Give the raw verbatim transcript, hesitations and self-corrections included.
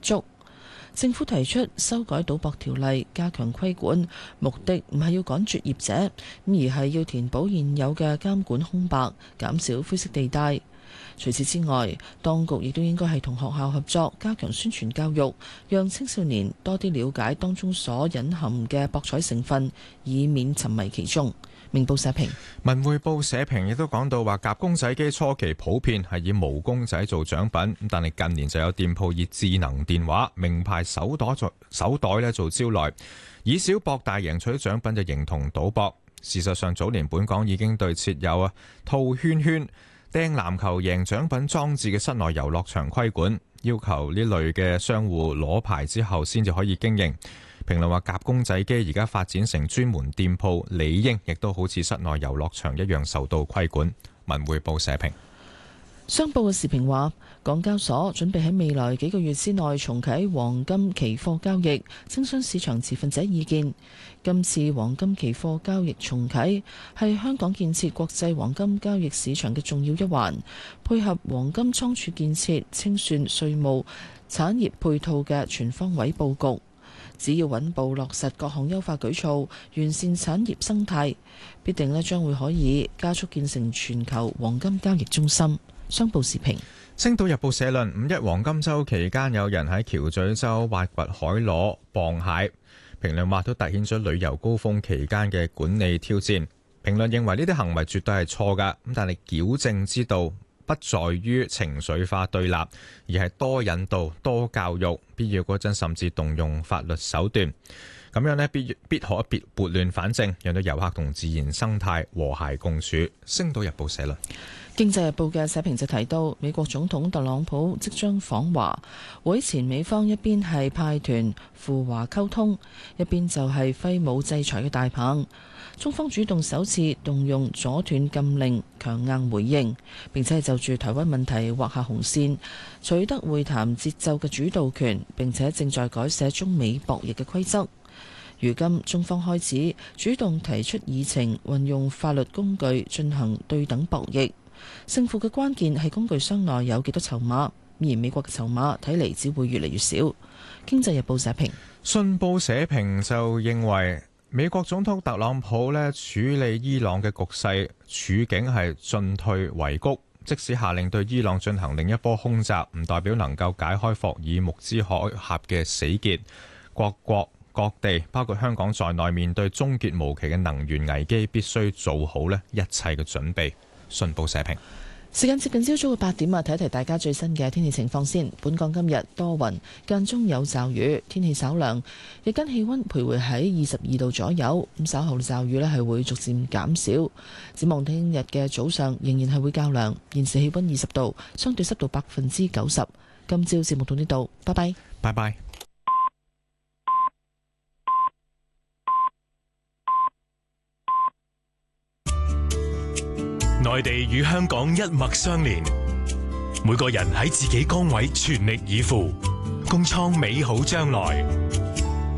足。政府提出修改賭博條例，加強規管，目的唔係要趕絕業者，而係要填補現有嘅監管空白，減少灰色地帶。除此之外，當局亦都應該係同學校合作，加強宣傳教育，讓青少年多啲了解當中所隱含嘅博彩成分，以免沉迷其中。明報社評。 文匯報社評亦都講到話，夾公仔機初期普遍係以毛公仔做獎品，但係近年就有店鋪以智能電話、名牌手袋做手袋咧做招來，以小博大贏取獎品就形同賭博。事實上，早年本港已經對設有啊套圈圈、掟籃球贏獎品裝置嘅室內遊樂場規管，要求呢類嘅商戶攞牌之後先至可以經營。評論話，夾公仔機而家發展成專門店鋪，理應亦都好似室內遊樂場一樣受到規管。文匯報社評。 商報嘅時評話，港交所準備喺未來幾個月之內重啟黃金期貨交易，徵詢市場持份者意見。今次黃金期貨交易重啟係香港建設國際黃金交易市場嘅重要一環，配合黃金倉儲建設、清算、稅務、產業配套嘅全方位佈局。只要穩步落實各項優化舉措，完善產業生態，必定咧將會可以加速建成全球黃金交易中心。商報時評。 星島日報社論：五一黃金週期間，有人喺橋咀洲挖掘海螺、磅蟹。評論話都突顯咗旅遊高峰期間嘅管理挑戰。評論認為呢啲行為絕對係錯㗎，咁但係矯正之道不在於情緒化對立，而係多引導、多教育，必要嗰陣甚至動用法律手段。咁樣呢，必必可別撥亂反正，讓到遊客同自然生態和諧共處。星島日報社論。 經濟日報嘅社評就提到，美國總統特朗普即將訪華，會前美方一邊係派團赴華溝通，一邊就係揮舞制裁嘅大棒。中方主動首次動用阻斷禁令，強硬回應，並且係就住台灣問題劃下紅線，取得會談節奏嘅主導權，並且正在改寫中美博弈嘅規則。如今中方開始主動提出議程，運用法律工具進行對等博弈。勝負嘅關鍵係工具箱內有幾多籌碼，而美國嘅籌碼睇嚟只會越嚟越少。經濟日報社評。 信報社評就認為，美國總統特朗普呢處理伊朗嘅局勢處境係進退維谷，即使下令對伊朗進行另一波空襲，唔代表能夠解開霍爾木茲海峽嘅死結。各國各地包括香港在內，面對終結無期嘅能源危機，必須做好呢一切嘅準備。信報社評。 時間接近朝早嘅八點啊，睇一提大家最新嘅天氣情況先。本港今日多雲，間中有驟雨，天氣稍涼，日間氣溫徘徊喺二十二度左右。咁稍後驟雨呢係會逐漸減少。展望聽日嘅早上仍然係會較涼。現時氣溫二十度，相對濕度百分之九十。今朝節目到呢度，拜拜。 拜拜。 內地與香港一脈相連，每個人喺自己崗位全力以赴，共創美好將來。